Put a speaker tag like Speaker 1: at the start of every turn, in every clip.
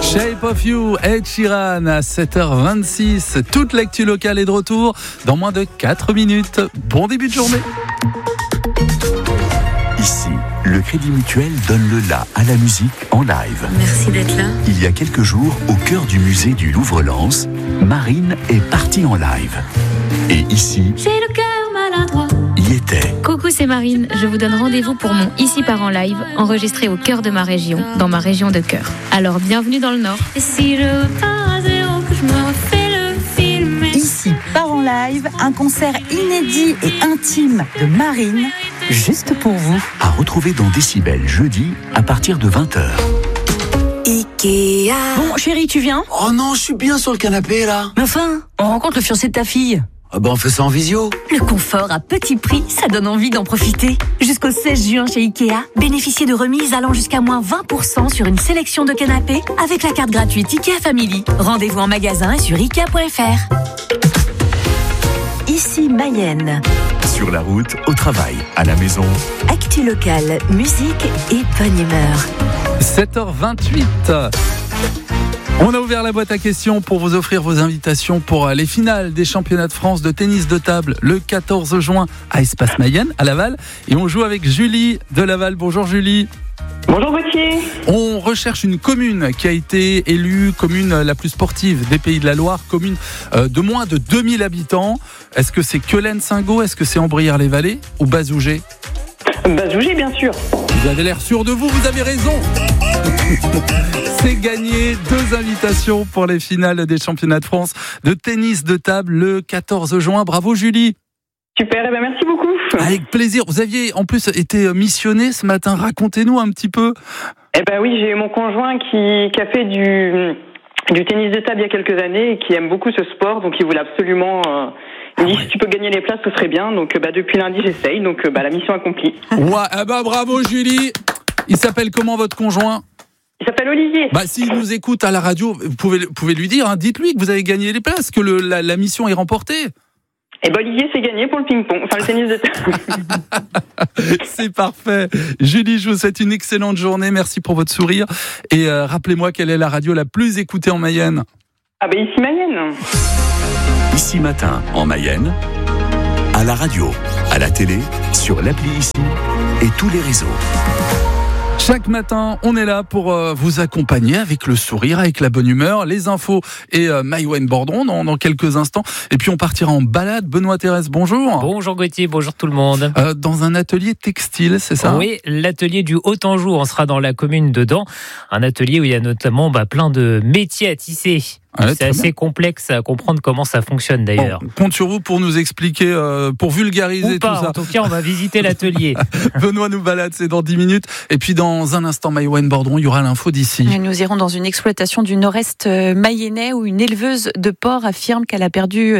Speaker 1: Shape of You, Ed Sheeran à 7h26. Toute l'actu locale est de retour dans moins de 4 minutes. Bon début de journée.
Speaker 2: Ici, le Crédit Mutuel donne le la à la musique en live.
Speaker 3: Merci d'être là.
Speaker 2: Il y a quelques jours, au cœur du musée du Louvre-Lens, Marine est partie en live. Et ici,
Speaker 3: J'ai le cœur maladroit.
Speaker 2: y était.
Speaker 3: Coucou, c'est Marine. Je vous donne rendez-vous pour mon Ici part en live, enregistré au cœur de ma région, dans ma région de cœur. Alors, bienvenue dans le Nord. Et si je repars à zéro, que je me refais le film.
Speaker 4: Ici part en live, un concert inédit et intime de Marine, juste pour vous.
Speaker 2: À retrouver dans Décibel jeudi à partir de 20h.
Speaker 4: Ikea. Bon, chérie, tu viens ?
Speaker 5: Oh non, je suis bien sur le canapé là.
Speaker 4: Mais enfin, on rencontre le fiancé de ta fille.
Speaker 5: Ah ben on fait ça en visio.
Speaker 4: Le confort à petit prix, ça donne envie d'en profiter. Jusqu'au 16 juin chez Ikea, bénéficiez de remises allant jusqu'à moins 20% sur une sélection de canapés avec la carte gratuite Ikea Family. Rendez-vous en magasin et sur Ikea.fr. Ici Mayenne.
Speaker 2: Sur la route, au travail, à la maison.
Speaker 4: Actu locale, musique et bonne humeur.
Speaker 1: 7h28. On a ouvert la boîte à questions pour vous offrir vos invitations pour les finales des championnats de France de tennis de table le 14 juin à Espace Mayenne, à Laval. Et on joue avec Julie de Laval. Bonjour Julie.
Speaker 6: Bonjour Gauthier.
Speaker 1: On recherche une commune qui a été élue commune la plus sportive des Pays de la Loire, commune de moins de 2000 habitants. Est-ce que c'est Quelen-Singot, est-ce que c'est Ambrières-les-Vallées ou Bazougé ?
Speaker 6: Bazougé, bien sûr.
Speaker 1: Vous avez l'air sûr de vous, vous avez raison. C'est gagné 2 invitations pour les finales des championnats de France de tennis de table le 14 juin. Bravo Julie.
Speaker 6: Super, eh ben merci beaucoup.
Speaker 1: Avec plaisir. Vous aviez en plus été missionné ce matin. Racontez-nous un petit peu.
Speaker 6: Eh ben oui, j'ai mon conjoint qui a fait du tennis de table il y a quelques années et qui aime beaucoup ce sport, donc il voulait absolument... Il dit, si tu peux gagner les places, ce serait bien. Donc depuis lundi, j'essaye. Donc la mission accomplie.
Speaker 1: Ouais, bravo Julie. Il s'appelle comment votre conjoint ?
Speaker 6: Il s'appelle Olivier.
Speaker 1: S'il nous écoute à la radio, vous pouvez lui dire, dites-lui que vous avez gagné les places, que la mission est remportée.
Speaker 6: Eh ben Olivier, c'est gagné pour le ping-pong, enfin le tennis de table.
Speaker 1: C'est parfait. Julie, je vous souhaite une excellente journée. Merci pour votre sourire. Et rappelez-moi quelle est la radio la plus écoutée en Mayenne.
Speaker 6: Ah ben ici Mayenne.
Speaker 2: Ici matin, en Mayenne, à la radio, à la télé, sur l'appli Ici et tous les réseaux.
Speaker 1: Chaque matin, on est là pour vous accompagner avec le sourire, avec la bonne humeur, les infos et Maïwen Bordron dans quelques instants. Et puis on partira en balade. Benoît Thérèse, bonjour.
Speaker 7: Bonjour Gauthier, bonjour tout le monde.
Speaker 1: Dans un atelier textile, c'est ça ?
Speaker 7: Oui, l'atelier du Haut-Anjou, on sera dans la commune de Dans. Un atelier où il y a notamment plein de métiers à tisser.
Speaker 1: Ouais,
Speaker 7: c'est assez complexe à comprendre comment ça fonctionne d'ailleurs.
Speaker 1: Bon, compte sur vous pour nous expliquer, pour vulgariser
Speaker 7: Ou pas,
Speaker 1: tout ça.
Speaker 7: En tout cas, on va visiter l'atelier.
Speaker 1: Benoît nous balade, c'est dans 10 minutes. Et puis dans un instant, Maïwen Bordron, il y aura l'info d'ici.
Speaker 8: Nous irons dans une exploitation du nord-est mayennais où une éleveuse de porcs affirme qu'elle a perdu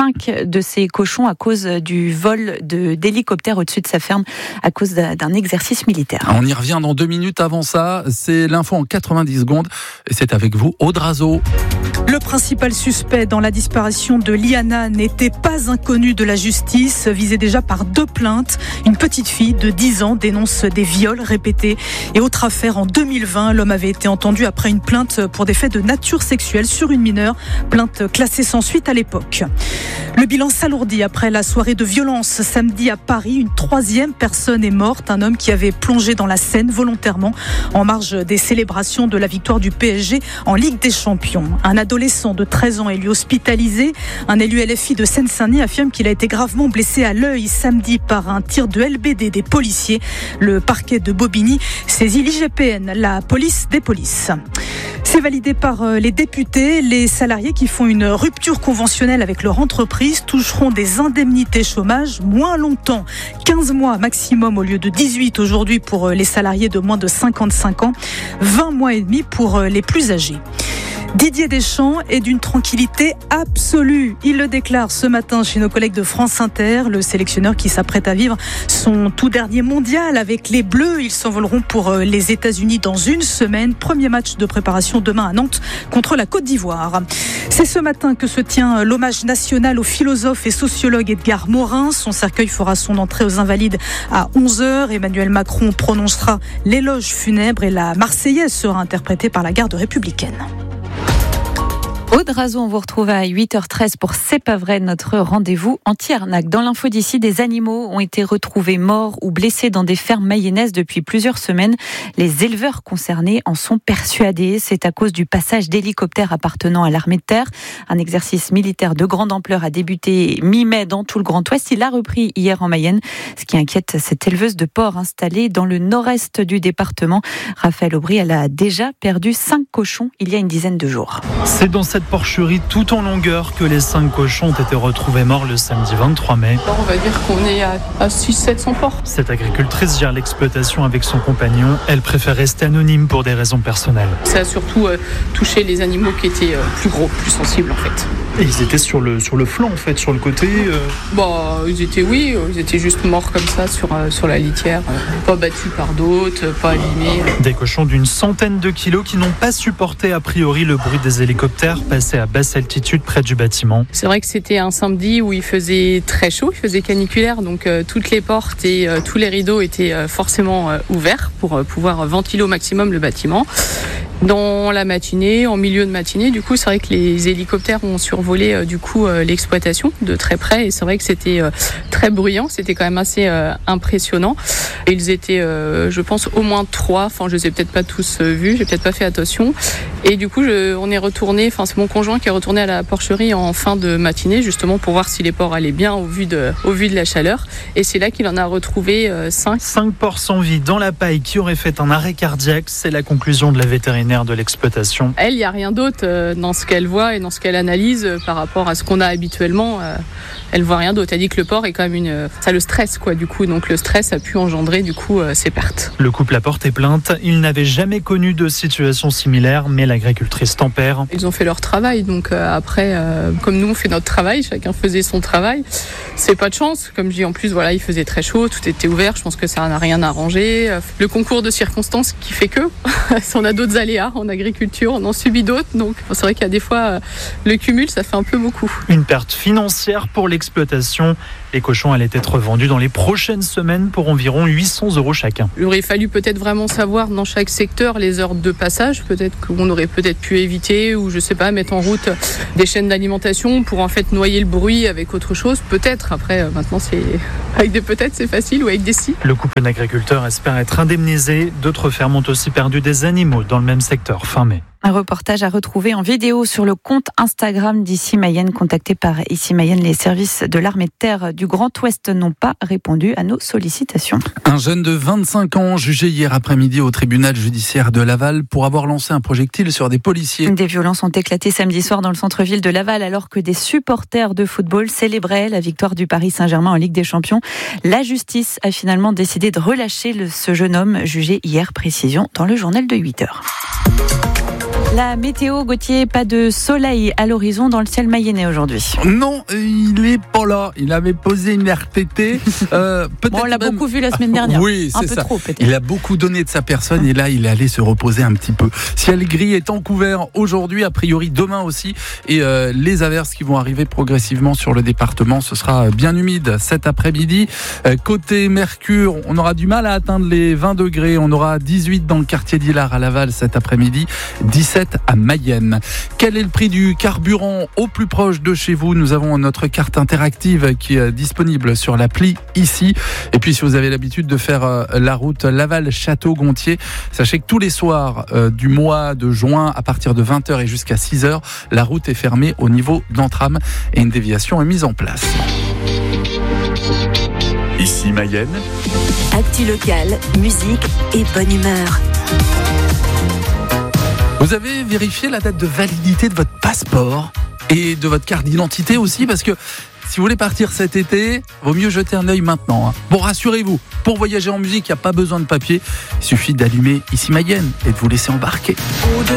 Speaker 8: 5 de ses cochons à cause du vol d'hélicoptères au-dessus de sa ferme à cause d'un exercice militaire.
Speaker 1: On y revient dans 2 minutes. Avant ça, c'est l'info en 90 secondes. Et c'est avec vous, Aude Razo.
Speaker 9: Le principal suspect dans la disparition de Liana n'était pas inconnu de la justice, visé déjà par 2 plaintes. Une petite fille de 10 ans dénonce des viols répétés. Et autre affaire, en 2020, l'homme avait été entendu après une plainte pour des faits de nature sexuelle sur une mineure. Plainte classée sans suite à l'époque. Le bilan s'alourdit après la soirée de violence samedi à Paris. Une 3e personne est morte, un homme qui avait plongé dans la Seine volontairement en marge des célébrations de la victoire du PSG en Ligue des Champions. Un adolescent de 13 ans est lui hospitalisé. Un élu LFI de Seine-Saint-Denis affirme qu'il a été gravement blessé à l'œil samedi par un tir de LBD des policiers. Le parquet de Bobigny saisit l'IGPN, la police des polices. C'est validé par les députés. Les salariés qui font une rupture conventionnelle avec leur entreprise toucheront des indemnités chômage moins longtemps. 15 mois maximum au lieu de 18 aujourd'hui pour les salariés de moins de 55 ans. 20 mois et demi pour les plus âgés. Didier Deschamps est d'une tranquillité absolue. Il le déclare ce matin chez nos collègues de France Inter. Le sélectionneur qui s'apprête à vivre son tout dernier mondial avec les Bleus. Ils s'envoleront pour les États-Unis dans une semaine. Premier match de préparation demain à Nantes contre la Côte d'Ivoire. C'est ce matin que se tient l'hommage national au philosophe et sociologue Edgar Morin. Son cercueil fera son entrée aux Invalides à 11h. Emmanuel Macron prononcera l'éloge funèbre et la Marseillaise sera interprétée par la garde républicaine.
Speaker 8: Aude Razou, on vous retrouve à 8h13 pour C'est pas vrai, notre rendez-vous anti-arnaque. Dans l'info d'ici, des animaux ont été retrouvés morts ou blessés dans des fermes mayennaises depuis plusieurs semaines. Les éleveurs concernés en sont persuadés. C'est à cause du passage d'hélicoptères appartenant à l'armée de terre. Un exercice militaire de grande ampleur a débuté mi-mai dans tout le Grand Ouest. Il a repris hier en Mayenne, ce qui inquiète cette éleveuse de porcs installée dans le nord-est du département. Raphaël Aubry, elle a déjà perdu 5 cochons il y a une dizaine de jours.
Speaker 10: C'est dans cette porcherie tout en longueur que les 5 cochons ont été retrouvés morts le samedi 23 mai.
Speaker 11: On va dire qu'on est à 600-700 porcs.
Speaker 10: Cette agricultrice gère l'exploitation avec son compagnon. Elle préfère rester anonyme pour des raisons personnelles.
Speaker 11: Ça a surtout touché les animaux qui étaient plus gros, plus sensibles en fait.
Speaker 10: Et ils étaient sur le flanc en fait, sur le côté
Speaker 11: ils étaient juste morts comme ça sur la litière. Pas battus par d'autres, pas abîmés.
Speaker 10: Des cochons d'une centaine de kilos qui n'ont pas supporté a priori le bruit des hélicoptères passés à basse altitude près du bâtiment.
Speaker 11: C'est vrai que c'était un samedi où il faisait très chaud, il faisait caniculaire, donc toutes les portes et tous les rideaux étaient forcément ouverts pour pouvoir ventiler au maximum le bâtiment. Dans la matinée, en milieu de matinée, du coup, c'est vrai que les hélicoptères ont survolé l'exploitation de très près et c'est vrai que c'était très bruyant, c'était quand même assez impressionnant. Et ils étaient, je pense, au moins 3, enfin je les ai peut-être pas tous vus, j'ai peut-être pas fait attention. Et du coup, on est retourné, c'est mon conjoint qui est retourné à la porcherie en fin de matinée, justement pour voir si les porcs allaient bien au vu de la chaleur. Et c'est là qu'il en a retrouvé 5.
Speaker 10: 5 porcs sans vie dans la paille qui auraient fait un arrêt cardiaque, c'est la conclusion de la vétérinaire de l'exploitation.
Speaker 11: Elle, il n'y a rien d'autre dans ce qu'elle voit et dans ce qu'elle analyse par rapport à ce qu'on a habituellement. Elle voit rien d'autre. Elle dit que le porc est quand même ça le stresse du coup. Donc le stress a pu engendrer ces pertes.
Speaker 10: Le couple a porté plainte. Il n'avait jamais connu de situation similaire, mais l'agricultrice tempère.
Speaker 11: Ils ont fait leur travail. Donc après, comme nous on fait notre travail, chacun faisait son travail. C'est pas de chance. Comme je dis, en plus il faisait très chaud, tout était ouvert. Je pense que ça n'a rien arrangé. Le concours de circonstances qui fait que on a d'autres aléas en agriculture, on en subit d'autres. Donc c'est vrai qu'il y a des fois le cumul, ça fait un peu beaucoup.
Speaker 10: Une perte financière pour l'exploitation. Les cochons allaient être vendus dans les prochaines semaines pour environ 800 € chacun.
Speaker 11: Il aurait fallu peut-être vraiment savoir dans chaque secteur les heures de passage. Peut-être qu'on aurait peut-être pu éviter ou je sais pas, mettre en route des chaînes d'alimentation pour en fait noyer le bruit avec autre chose. Peut-être. Après, maintenant, avec des peut-être, c'est facile ou avec des si.
Speaker 10: Le couple d'agriculteurs espère être indemnisé. D'autres fermes ont aussi perdu des animaux dans le même secteur fin mai.
Speaker 8: Un reportage à retrouver en vidéo sur le compte Instagram d'Ici Mayenne. Contacté par Ici Mayenne, les services de l'armée de terre du Grand Ouest n'ont pas répondu à nos sollicitations.
Speaker 1: Un jeune de 25 ans jugé hier après-midi au tribunal judiciaire de Laval pour avoir lancé un projectile sur des policiers.
Speaker 8: Des violences ont éclaté samedi soir dans le centre-ville de Laval alors que des supporters de football célébraient la victoire du Paris Saint-Germain en Ligue des Champions. La justice a finalement décidé de relâcher ce jeune homme jugé hier. Précision dans le journal de 8h. La météo, Gauthier, pas de soleil à l'horizon dans le ciel mayennais aujourd'hui.
Speaker 1: Non, il est pas là. Il avait posé une RTT.
Speaker 8: On l'a beaucoup vu la semaine dernière.
Speaker 1: Oui, c'est ça.
Speaker 8: Trop, peut-être.
Speaker 1: Il a beaucoup donné de sa personne et là, il est allé se reposer un petit peu. Ciel gris étant couvert aujourd'hui, a priori demain aussi. Et les averses qui vont arriver progressivement sur le département, ce sera bien humide cet après-midi. Côté Mercure, on aura du mal à atteindre les 20 degrés. On aura 18 dans le quartier d'Illard à Laval cet après-midi, 17 à Mayenne. Quel est le prix du carburant au plus proche de chez vous? Nous avons notre carte interactive qui est disponible sur l'appli ici. Et puis si vous avez l'habitude de faire la route Laval-Château-Gontier, sachez que tous les soirs du mois de juin, à partir de 20h et jusqu'à 6h, la route est fermée au niveau d'Entram et une déviation est mise en place.
Speaker 2: Ici Mayenne.
Speaker 4: Actu local, musique et bonne humeur.
Speaker 1: Vous avez vérifié la date de validité de votre passeport et de votre carte d'identité aussi, parce que si vous voulez partir cet été, vaut mieux jeter un œil maintenant. Bon, rassurez-vous, pour voyager en musique, il n'y a pas besoin de papier. Il suffit d'allumer Ici Mayenne et de vous laisser embarquer.